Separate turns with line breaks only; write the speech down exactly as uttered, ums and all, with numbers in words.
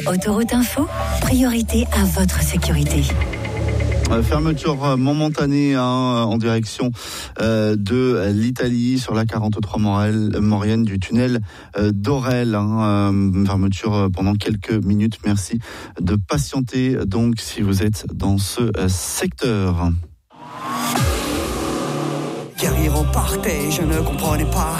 Autoroute Info, priorité à votre sécurité.
Fermeture momentanée hein, en direction euh, de l'Italie sur la quarante-trois Maurienne du tunnel euh, d'Orel. Hein, euh, fermeture pendant quelques minutes. Merci de patienter donc si vous êtes dans ce euh, secteur.
Guerrier repartait, je ne comprenais pas.